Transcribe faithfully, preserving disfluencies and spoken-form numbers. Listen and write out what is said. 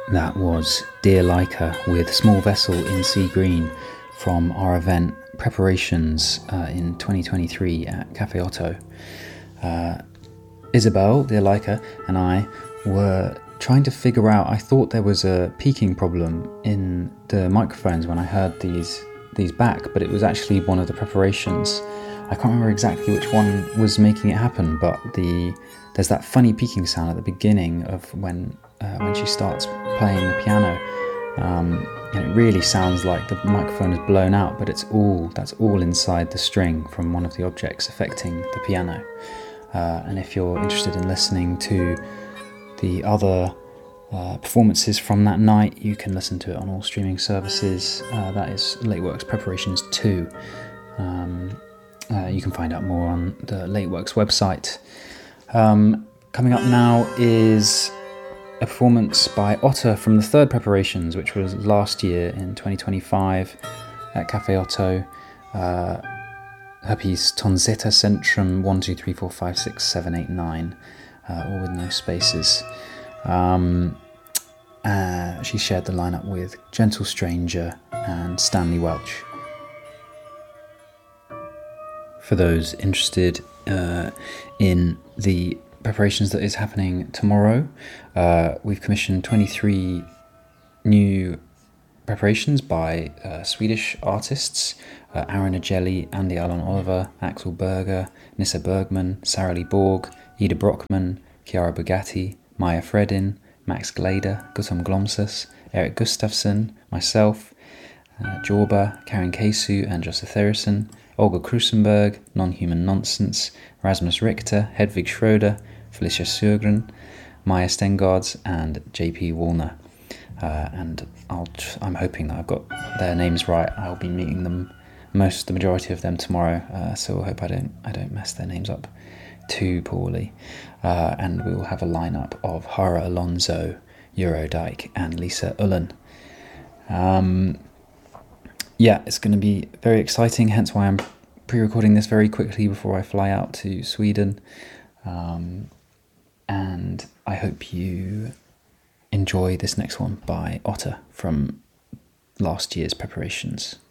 That was Dear Leica with Small Vessel in Sea Green from our event Preparations uh, in twenty twenty-three at Cafe Otto. Uh, Isabel, Dear Leica, and I were trying to figure out, I thought there was a peaking problem in the microphones when I heard these these back, but it was actually one of the preparations. I can't remember exactly which one was making it happen, but the there's that funny peaking sound at the beginning of when uh, when she starts playing the piano, um, and it really sounds like the microphone is blown out, but it's all that's all inside the string from one of the objects affecting the piano. Uh, and if you're interested in listening to the other uh, performances from that night, you can listen to it on all streaming services. Uh, that is Lateworks Preparations two. Um, uh, you can find out more on the Lateworks website. Um, coming up now is a performance by Otter from the third Preparations, which was last year in twenty twenty-five at Cafe Otto. Uh, her piece Tonzetta Centrum one two three four five six seven eight nine, uh, all with no spaces. Um, uh, she shared the lineup with Gentle Stranger and Stanley Welch. For those interested uh, in the preparations that is happening tomorrow, uh, we've commissioned twenty-three new preparations by uh, Swedish artists, uh, Aaron Agelli, Andy Alon Oliver, Axel Berger, Nissa Bergman, Sarah Lee Borg, Ida Brockman, Chiara Bugatti, Maya Fredin, Max Glader, Guttorm Glomsus, Eric Gustafsson, myself, uh, Jorba, Karen Kesu and Joseph Theresen, Olga Krusenberg, Non-Human Nonsense, Rasmus Richter, Hedvig Schroeder, Felicia Sjögren, Maya Stengards and J P Wallner. Uh, and I'll, I'm hoping that I've got their names right. I'll be meeting them, most the majority of them tomorrow, uh, so I hope I don't I don't mess their names up too poorly. Uh, and we will have a lineup of Hara Alonso, Eurodike and Lisa Ullen. Um, yeah, it's going to be very exciting, hence why I'm pre-recording this very quickly before I fly out to Sweden. Um, and I hope you enjoy this next one by Otter from last year's Preparations.